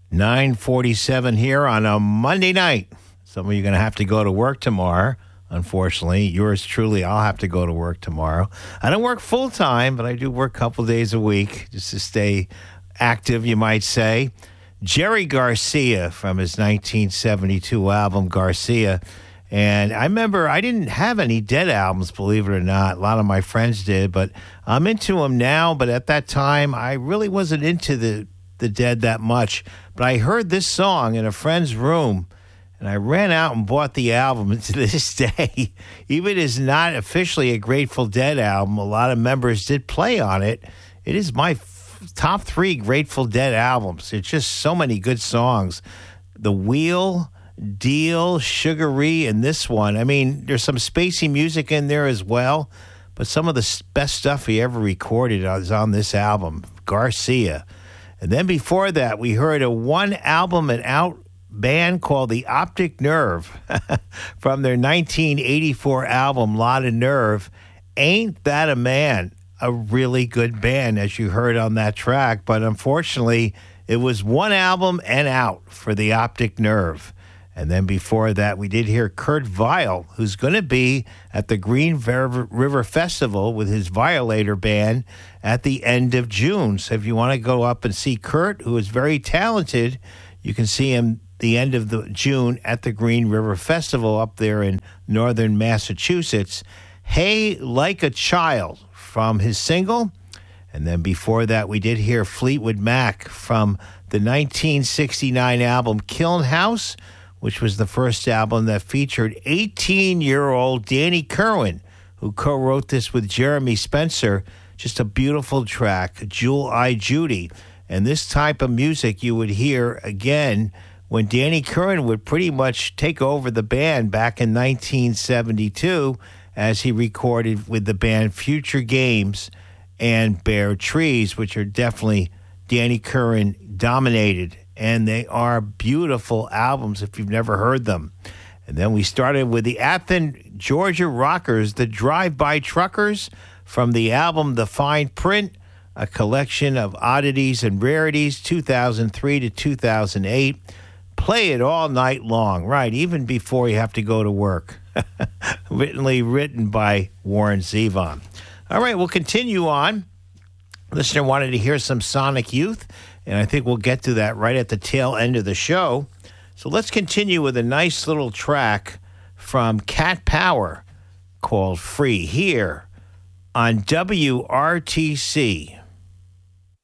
9:47 here on a Monday night. Some of you are going to have to go to work tomorrow. Unfortunately, yours truly, I'll have to go to work tomorrow. I don't work full time, but I do work a couple days a week just to stay active, you might say. Jerry Garcia from his 1972 album, Garcia. And I remember I didn't have any Dead albums, believe it or not. A lot of my friends did, but I'm into them now. But at that time, I really wasn't into the Dead that much. But I heard this song in a friend's room, and I ran out and bought the album. And to this day, even as not officially a Grateful Dead album, a lot of members did play on it. It is my top 3 Grateful Dead albums. It's just so many good songs. The Wheel, Deal, Sugary, and this one. I mean, there's some spacey music in there as well, but some of the best stuff he ever recorded is on this album, Garcia. And then before that, we heard a one-album-and-out band called the Optic Nerve from their 1984 album, Lot of Nerve. Ain't That a Man? A really good band, as you heard on that track. But unfortunately, it was one album and out for the Optic Nerve. And then before that, we did hear Kurt Vile, who's going to be at the Green River Festival with his Violator band at the end of June. So if you want to go up and see Kurt, who is very talented, you can see him the end of June at the Green River Festival up there in northern Massachusetts. Hey Like a Child from his single. And then before that, we did hear Fleetwood Mac from the 1969 album Kiln House, which was the first album that featured 18-year-old Danny Kerwin, who co-wrote this with Jeremy Spencer. Just a beautiful track, Jewel Eye Judy. And this type of music you would hear again when Danny Kerwin would pretty much take over the band back in 1972 as he recorded with the band Future Games and Bare Trees, which are definitely Danny Kerwin dominated. And they are beautiful albums if you've never heard them. And then we started with the Athens, Georgia Rockers, the Drive-By Truckers, from the album The Fine Print, a collection of oddities and rarities, 2003 to 2008. Play it all night long, right, even before you have to go to work. Written by Warren Zevon. All right, we'll continue on. Listener wanted to hear some Sonic Youth, and I think we'll get to that right at the tail end of the show. So let's continue with a nice little track from Cat Power called Free here on WRTC.